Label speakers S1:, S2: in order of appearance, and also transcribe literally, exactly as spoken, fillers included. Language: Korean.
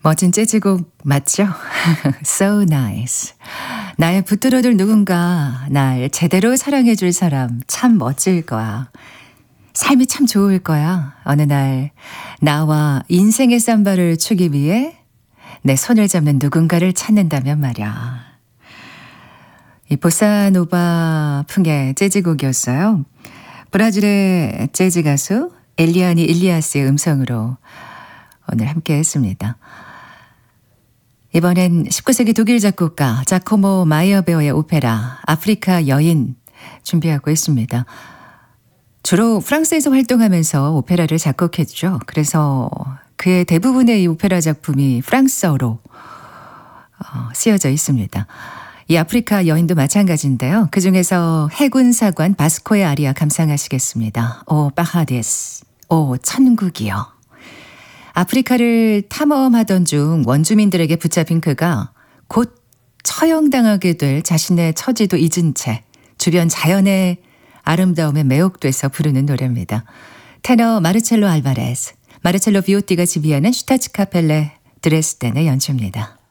S1: 멋진 재즈곡 맞죠? So nice. 나의 붙들어둘 누군가, 날 제대로 사랑해줄 사람 참 멋질 거야. 삶이 참 좋을 거야. 어느 날 나와 인생의 쌈바를 추기 위해 내 손을 잡는 누군가를 찾는다면 말이야. 이 보사노바 풍의 재즈곡이었어요. 브라질의 재즈 가수 엘리아니 일리아스의 음성으로 오늘 함께 했습니다. 이번엔 십구 세기 독일 작곡가 자코모 마이어베어의 오페라 아프리카 여인 준비하고 있습니다. 주로 프랑스에서 활동하면서 오페라를 작곡했죠. 그래서 그의 대부분의 이 오페라 작품이 프랑스어로 어, 쓰여져 있습니다. 이 아프리카 여인도 마찬가지인데요. 그중에서 해군 사관 바스코의 아리아 감상하시겠습니다. 오 파하데스, 오 천국이요. 아프리카를 탐험하던 중 원주민들에게 붙잡힌 그가 곧 처형당하게 될 자신의 처지도 잊은 채 주변 자연의 아름다움에 매혹돼서 부르는 노래입니다. 테너 마르첼로 알바레스, 마르첼로 비오티가 지휘하는 슈타츠 카펠레 드레스덴의 연주입니다.